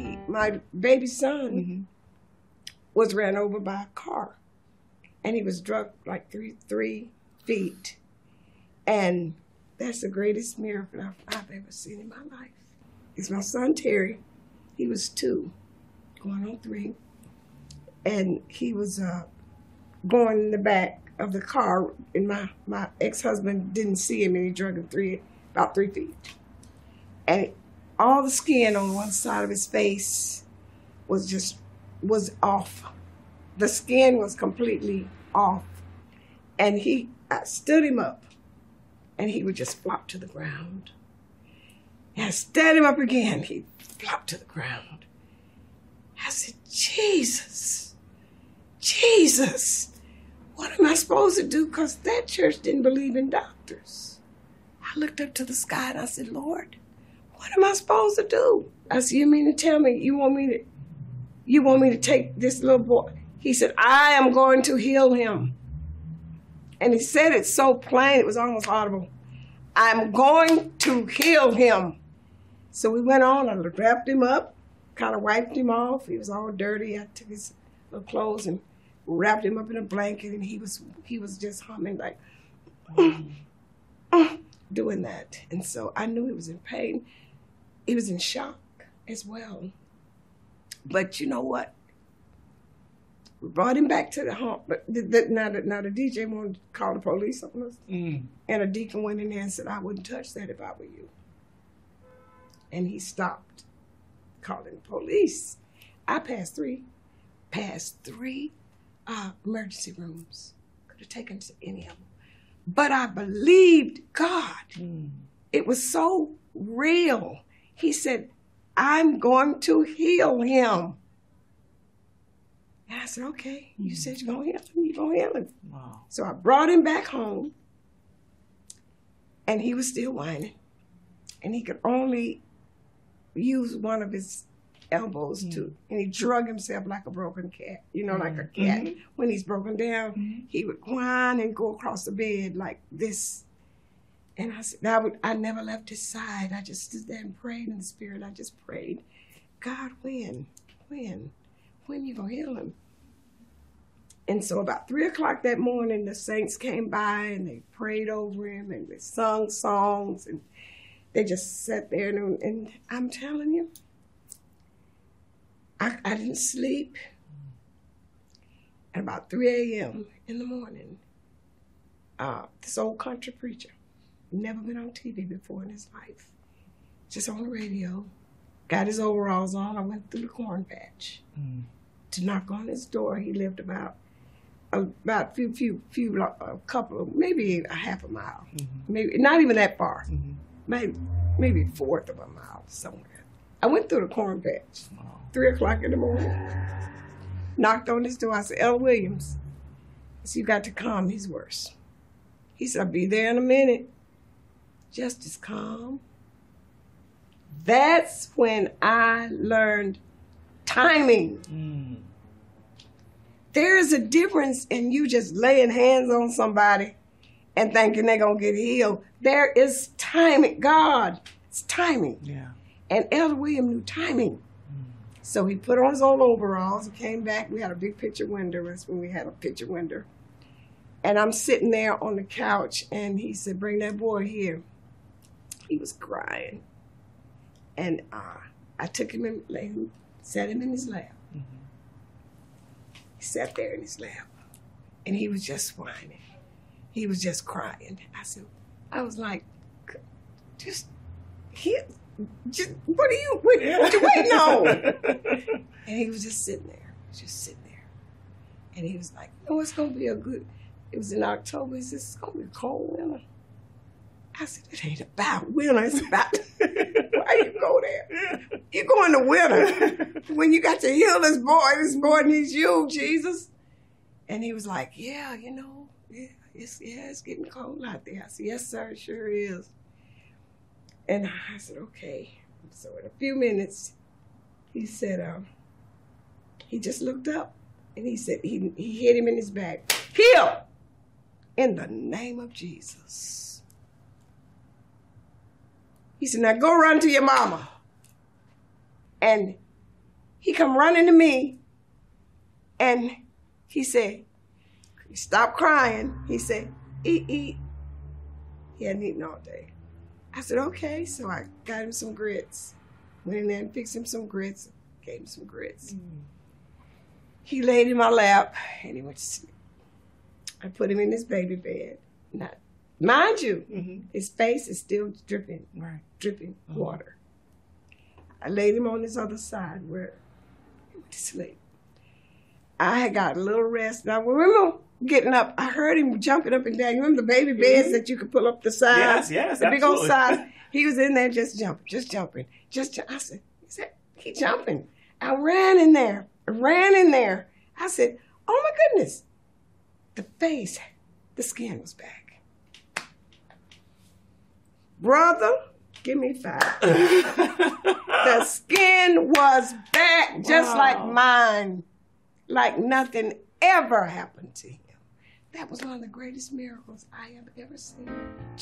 my baby son was ran over by a car, and he was drugged like 3 feet. And that's the greatest miracle I've ever seen in my life. It's my son Terry. He was 2, going on 3, and he was going in the back of the car, and my ex-husband didn't see him, and he drugged him about 3 feet. And all the skin on one side of his face was off. The skin was completely off. And I stood him up, and he would just flop to the ground. And I stood him up again, he flopped to the ground. I said, Jesus, what am I supposed to do? Because that church didn't believe in doctors. I looked up to the sky and I said, Lord, what am I supposed to do? I said, you mean to tell me you want me to take this little boy? He said, I am going to heal him. And he said it so plain, it was almost audible. I'm going to heal him. So we went on, I wrapped him up, kind of wiped him off. He was all dirty. I took his little clothes and wrapped him up in a blanket, and he was just humming like, doing that. And so I knew he was in pain. He was in shock as well. But you know what? We brought him back to the home. But now the DJ wanted to call the police on us. And a deacon went in there and said, I wouldn't touch that if I were you. And he stopped calling the police. I passed three emergency rooms. Could have taken to any of them. But I believed God. It was so real. He said, I'm going to heal him. And I said, okay, you said you're going to heal him. You're going to heal him. Wow. So I brought him back home, and he was still whining. And he could only use one of his elbows and he drug himself like a broken cat, like a cat. When he's broken down, he would whine and go across the bed like this. And I said, I never left his side. I just stood there and prayed in the spirit. I just prayed, God, when you gonna heal him? And so about 3 o'clock that morning, the saints came by and they prayed over him and they sung songs and they just sat there and I'm telling you, I didn't sleep. At about 3 a.m. in the morning, this old country preacher, never been on TV before in his life, just on the radio, got his overalls on. I went through the corn patch to knock on his door. He lived about a couple of, maybe a half a mile, maybe not even that far, maybe a fourth of a mile somewhere. I went through the corn patch. 3 o'clock in the morning. Knocked on his door. I said, L. Williams. I said, you got to come. He's worse. He said, I'll be there in a minute. Just as calm. That's when I learned timing. There is a difference in you just laying hands on somebody and thinking they're going to get healed. There is timing. God, it's timing. Yeah. And Elder William knew timing. So he put on his old overalls and came back. We had a big picture window. That's when we had a picture window. And I'm sitting there on the couch, and he said, bring that boy here. He was crying. And I took him and sat him in his lap. He sat there in his lap, and he was just whining. He was just crying. I was like, just what are you waiting on? And he was just sitting there. And he was like, it's going to be it was in October. He said, it's going to be a cold winter. I said, it ain't about winter. It's about, why you go there? You go in the winter. When you got to heal this boy needs you, Jesus. And he was like, it's getting cold out there. I said, yes, sir, it sure is. And I said, okay. So in a few minutes, he said, he just looked up and he said, he hit him in his back. Heal! In the name of Jesus. He said, now go run to your mama. And He come running to me, and he said, "Stop crying." He said, "Eat." He hadn't eaten all day. I said, "Okay." So I got him some grits. Went in there and fixed him some grits. Gave him some grits. He laid in my lap, and he went to sleep. I put him in his baby bed. Now, mind you, his face is still dripping water. I laid him on this other side where he went to sleep. I had got a little rest. Now, remember getting up, I heard him jumping up and down. You remember the baby beds that you could pull up the sides? Yes, the big old sides. He was in there just jumping. I said, he jumping. I ran in there. I said, "Oh my goodness." The face, the skin was back. Brother, give me 5. The skin was back just like mine. Like nothing ever happened to him. That was one of the greatest miracles I have ever seen.